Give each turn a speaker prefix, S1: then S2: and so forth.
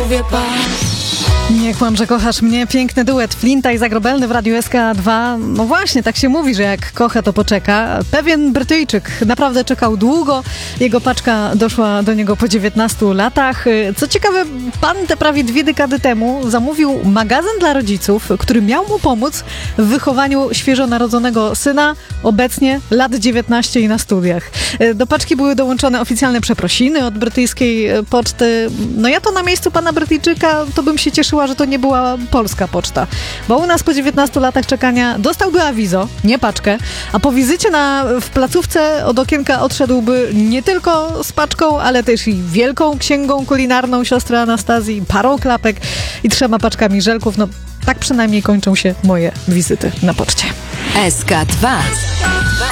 S1: głowie pas.
S2: Nie kłam, że kochasz mnie. Piękny duet Flinta i Zagrobelny w Radiu SK2. No właśnie, tak się mówi, że jak kocha, to poczeka. Pewien Brytyjczyk naprawdę czekał długo. Jego paczka doszła do niego po 19 latach. Co ciekawe, pan te prawie 2 dekady temu zamówił magazyn dla rodziców, który miał mu pomóc w wychowaniu świeżo narodzonego syna, obecnie lat 19 i na studiach. Do paczki były dołączone oficjalne przeprosiny od brytyjskiej poczty. No ja to na miejscu pana Brytyjczyka to bym się cieszyła, że to nie była polska poczta. Bo u nas po 19 latach czekania dostałby awizo, nie paczkę, a po wizycie w placówce od okienka odszedłby nie tylko z paczką, ale też i wielką księgą kulinarną siostry Anastazji, parą klapek i 3 paczkami żelków. No tak przynajmniej kończą się moje wizyty na poczcie.
S1: SK2